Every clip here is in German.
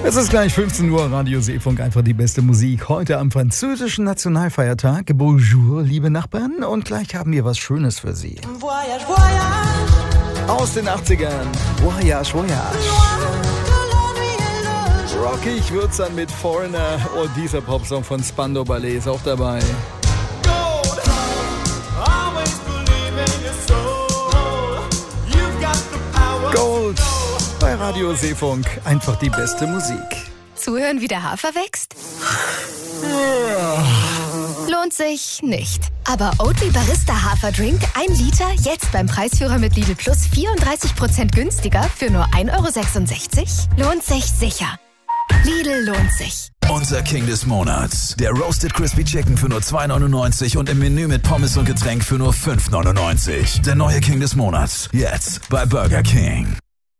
Es ist gleich 15 Uhr, Radio Seefunk, einfach die beste Musik. Heute am französischen Nationalfeiertag. Bonjour, liebe Nachbarn. Und gleich haben wir was Schönes für Sie. Voyage, voyage. Aus den 80ern. Voyage, voyage. Rockig wird's dann mit Foreigner und dieser Popsong von Spandau Ballet ist auch dabei. Gold bei Radio Seefunk, einfach die beste Musik. Zuhören, wie der Hafer wächst? Lohnt sich nicht. Aber Oatly Barista Haferdrink 1 Liter jetzt beim Preisführer mit Lidl Plus 34% günstiger für nur 1,66 €? Lohnt sich sicher. Lidl lohnt sich. Unser King des Monats. Der Roasted Crispy Chicken für nur 2,99 € und im Menü mit Pommes und Getränk für nur 5,99 €. Der neue King des Monats. Jetzt bei Burger King.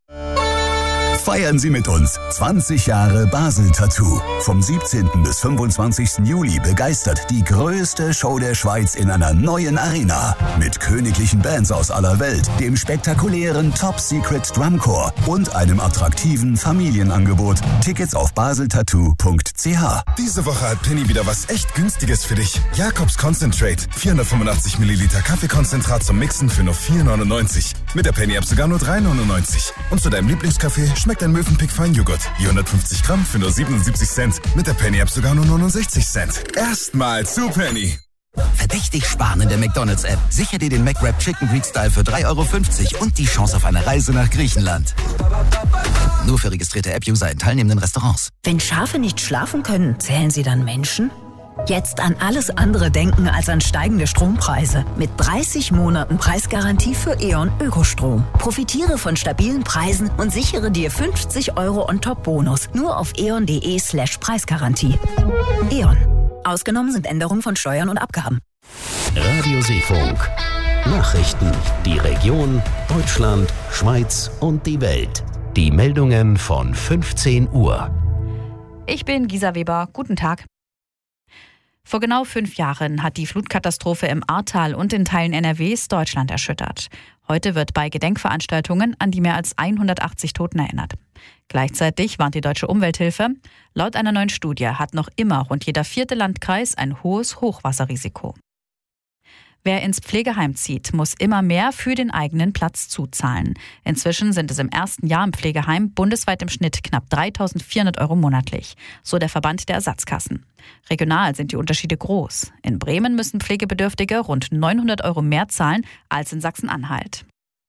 Feiern Sie mit uns 20 Jahre Basel Tattoo. Vom 17. bis 25. Juli begeistert die größte Show der Schweiz in einer neuen Arena. Mit königlichen Bands aus aller Welt, dem spektakulären Top Secret Drumcore und einem attraktiven Familienangebot. Tickets auf baseltattoo.ch. Diese Woche hat Penny wieder was echt Günstiges für dich. Jakobs Concentrate. 485 Milliliter Kaffeekonzentrat zum Mixen für nur 4,99 €. Mit der Penny-App sogar nur 3,99 €. Und zu deinem Lieblingskaffee schmeckt ein Mövenpick Feinjoghurt. Je 150 Gramm für nur 77 Cent. Mit der Penny-App sogar nur 69 Cent. Erstmal zu Penny. Verdächtig sparen in der McDonald's-App. Sicher dir den McWrap Chicken Greek Style für 3,50 € und die Chance auf eine Reise nach Griechenland. Nur für registrierte App-User in teilnehmenden Restaurants. Wenn Schafe nicht schlafen können, zählen sie dann Menschen? Jetzt an alles andere denken als an steigende Strompreise. Mit 30 Monaten Preisgarantie für E.ON Ökostrom. Profitiere von stabilen Preisen und sichere dir 50 € on top Bonus. Nur auf eon.de/Preisgarantie. E.ON. Ausgenommen sind Änderungen von Steuern und Abgaben. Radio Seefunk. Nachrichten. Die Region, Deutschland, Schweiz und die Welt. Die Meldungen von 15 Uhr. Ich bin Gisa Weber. Guten Tag. Vor genau 5 Jahren hat die Flutkatastrophe im Ahrtal und in Teilen NRWs Deutschland erschüttert. Heute wird bei Gedenkveranstaltungen an die mehr als 180 Toten erinnert. Gleichzeitig warnt die Deutsche Umwelthilfe, laut einer neuen Studie hat noch immer rund jeder 4. Landkreis ein hohes Hochwasserrisiko. Wer ins Pflegeheim zieht, muss immer mehr für den eigenen Platz zuzahlen. Inzwischen sind es im ersten Jahr im Pflegeheim bundesweit im Schnitt knapp 3.400 € monatlich, so der Verband der Ersatzkassen. Regional sind die Unterschiede groß. In Bremen müssen Pflegebedürftige rund 900 € mehr zahlen als in Sachsen-Anhalt.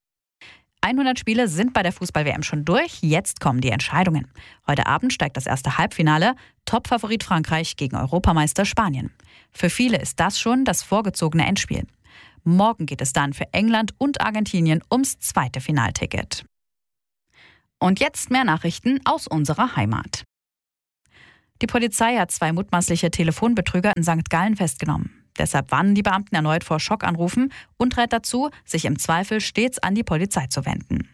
100 Spiele sind bei der Fußball-WM schon durch, jetzt kommen die Entscheidungen. Heute Abend steigt das erste Halbfinale, Top-Favorit Frankreich gegen Europameister Spanien. Für viele ist das schon das vorgezogene Endspiel. Morgen geht es dann für England und Argentinien ums zweite Finalticket. Und jetzt mehr Nachrichten aus unserer Heimat. Die Polizei hat 2 mutmaßliche Telefonbetrüger in St. Gallen festgenommen. Deshalb warnen die Beamten erneut vor Schockanrufen und rät dazu, sich im Zweifel stets an die Polizei zu wenden.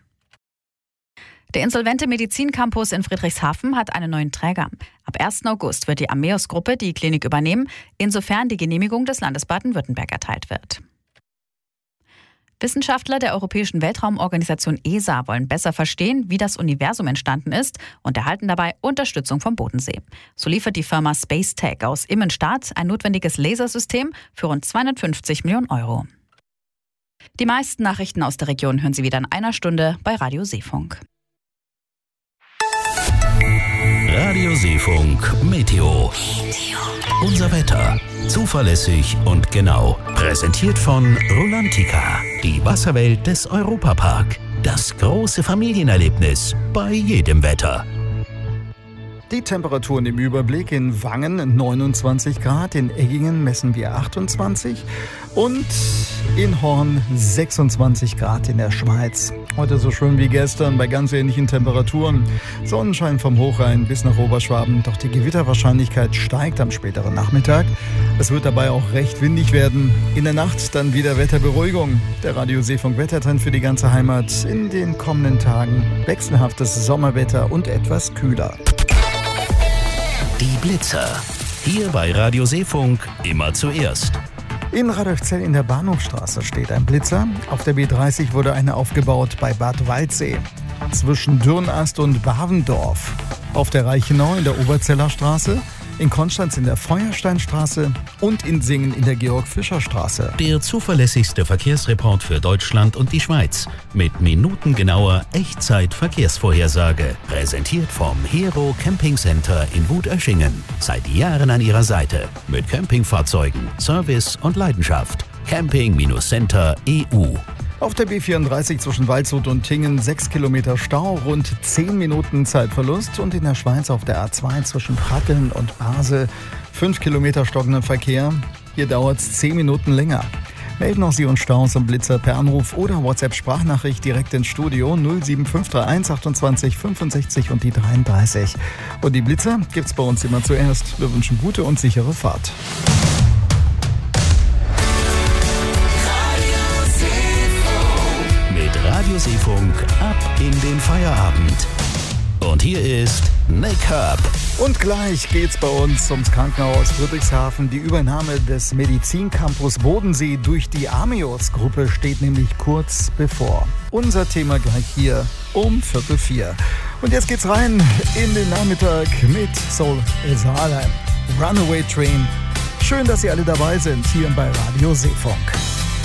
Der insolvente Medizincampus in Friedrichshafen hat einen neuen Träger. Ab 1. August wird die Ameos-Gruppe die Klinik übernehmen, insofern die Genehmigung des Landes Baden-Württemberg erteilt wird. Wissenschaftler der Europäischen Weltraumorganisation ESA wollen besser verstehen, wie das Universum entstanden ist und erhalten dabei Unterstützung vom Bodensee. So liefert die Firma Spacetech aus Immenstadt ein notwendiges Lasersystem für rund 250 Millionen €. Die meisten Nachrichten aus der Region hören Sie wieder in einer Stunde bei Radio Seefunk. Radio Seefunk Meteo. Unser Wetter. Zuverlässig und genau. Präsentiert von Rulantica. Die Wasserwelt des Europapark. Das große Familienerlebnis bei jedem Wetter. Die Temperaturen im Überblick: in Wangen 29 Grad, in Eggingen messen wir 28 und in Horn 26 Grad in der Schweiz. Heute so schön wie gestern bei ganz ähnlichen Temperaturen. Sonnenschein vom Hochrhein bis nach Oberschwaben, doch die Gewitterwahrscheinlichkeit steigt am späteren Nachmittag. Es wird dabei auch recht windig werden. In der Nacht dann wieder Wetterberuhigung. Der Radio Seefunk Wettertrend für die ganze Heimat. In den kommenden Tagen wechselhaftes Sommerwetter und etwas kühler. Die Blitzer. Hier bei Radio Seefunk immer zuerst. In Radolfzell in der Bahnhofstraße steht ein Blitzer. Auf der B30 wurde einer aufgebaut bei Bad Waldsee. zwischen Dürnast und Bavendorf. Auf der Reichenau in der Oberzeller Straße, in Konstanz in der Feuersteinstraße und in Singen in der Georg-Fischer-Straße. Der zuverlässigste Verkehrsreport für Deutschland und die Schweiz. Mit minutengenauer Echtzeit-Verkehrsvorhersage. Präsentiert vom Hero Camping Center in Wut-Öschingen. Seit Jahren an Ihrer Seite. Mit Campingfahrzeugen, Service und Leidenschaft. Camping-Center EU. Auf der B34 zwischen Waldshut und Tingen 6 Kilometer Stau, rund 10 Minuten Zeitverlust. Und in der Schweiz auf der A2 zwischen Pratteln und Basel 5 Kilometer stockender Verkehr. Hier dauert es 10 Minuten länger. Melden auch Sie uns Staus und Blitzer per Anruf oder WhatsApp-Sprachnachricht direkt ins Studio 07531 28 65 und die 33. Und die Blitzer gibt's bei uns immer zuerst. Wir wünschen gute und sichere Fahrt. Radioseefunk ab in den Feierabend. Und hier ist Nick Herb. Und gleich geht's bei uns ums Krankenhaus Friedrichshafen. Die Übernahme des Medizincampus Bodensee durch die Amios-Gruppe steht nämlich kurz bevor. Unser Thema gleich hier um 3:45. Und jetzt geht's rein in den Nachmittag mit Soul Salem. Runaway Train. Schön, dass Sie alle dabei sind hier bei Radio Seefunk.